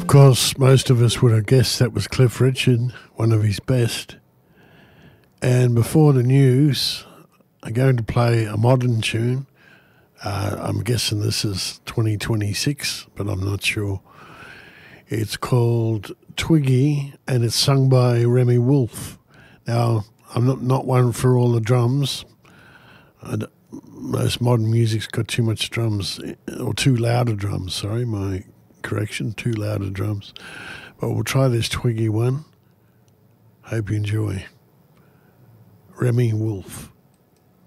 course, most of us would have guessed that was Cliff Richard, one of his best. And before the news, I'm going to play a modern tune. I'm guessing this is 2026, but I'm not sure. It's called Twiggy, and it's sung by Remy Wolf. Now, I'm not one for all the drums. Most modern music's got too much drums, or too louder drums, sorry, my correction, too louder drums. But we'll try this Twiggy one. Hope you enjoy. Remy Wolf.